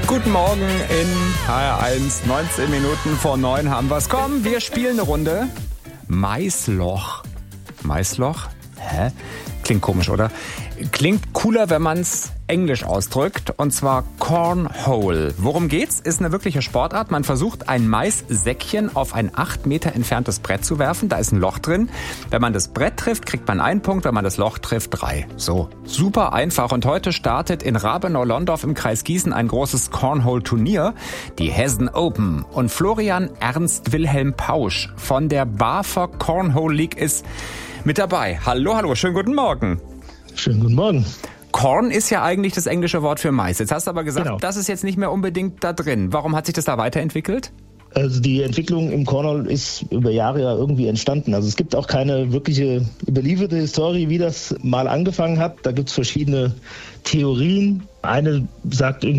Guten Morgen in HR1, 19 Minuten vor 9 haben wir's. Komm, wir spielen eine Runde. Maisloch. Maisloch? Hä? Klingt komisch, oder? Klingt cooler, wenn man's englisch ausdrückt, und zwar Cornhole. Worum geht's? Ist eine wirkliche Sportart. Man versucht, ein Maissäckchen auf ein 8 Meter entferntes Brett zu werfen. Da ist ein Loch drin. Wenn man das Brett trifft, kriegt man 1 Punkt. Wenn man das Loch trifft, 3. So, super einfach. Und heute startet in Rabenau-Londorf im Kreis Gießen ein großes Cornhole-Turnier, die Hessen Open. Und Florian Ernst Wilhelm Pausch von der BAFA Cornhole League ist mit dabei. Hallo, schönen guten Morgen. Schönen guten Morgen. Corn ist ja eigentlich das englische Wort für Mais. Jetzt hast du aber gesagt, Genau. Das ist jetzt nicht mehr unbedingt da drin. Warum hat sich das da weiterentwickelt? Also die Entwicklung im Cornhole ist über Jahre ja irgendwie entstanden. Also es gibt auch keine wirkliche überlieferte Historie, wie das mal angefangen hat. Da gibt es verschiedene Theorien. Eine sagt irgendwie,